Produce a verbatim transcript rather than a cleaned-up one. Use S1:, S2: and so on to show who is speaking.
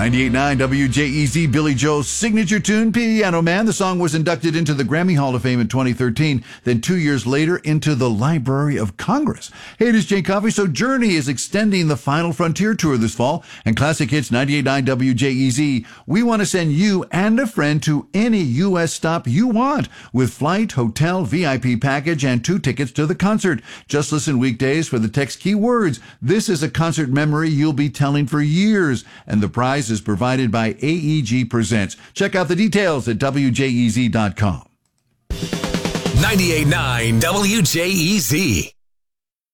S1: ninety-eight point nine W J E Z, Billy Joel's signature tune, Piano Man. The song was inducted into the Grammy Hall of Fame in twenty thirteen, then two years later into the Library of Congress. Hey, it is Jay Coffey. So Journey is extending the Final Frontier Tour this fall, and Classic Hits ninety-eight point nine W J E Z, we want to send you and a friend to any U S stop you want with flight, hotel, V I P package, and two tickets to the concert. Just listen weekdays for the text keywords. This is a concert memory you'll be telling for years, and the prize is provided by A E G Presents. Check out the details at W J E Z dot com.
S2: ninety-eight point nine W J E Z.